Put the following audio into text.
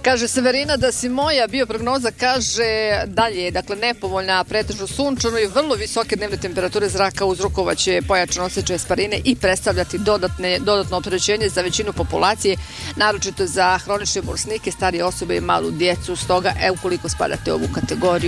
Kaže Severina da si moja bioprognoza kaže dalje, dakle nepovoljna, pretežno sunčano i vrlo visoke dnevne temperature zraka uzrokovaće pojačano osjećaje sparine i predstavljati dodatno opterećenje za većinu populacije, naročito za hronične bolesnike, starije osobe i malu djecu. Stoga, ukoliko spadate u ovu kategoriju,